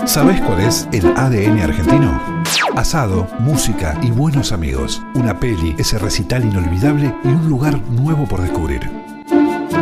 ¿Sabés cuál es el ADN argentino? Asado, música y buenos amigos. Una peli, ese recital inolvidable y un lugar nuevo por descubrir.